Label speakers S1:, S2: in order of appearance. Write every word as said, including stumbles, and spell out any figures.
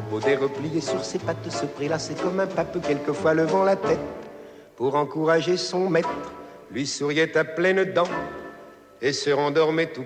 S1: Baudet replié sur ses pattes se prélassait comme un pape, quelquefois levant la tête pour encourager son maître, lui souriait à pleines dents et se rendormait tout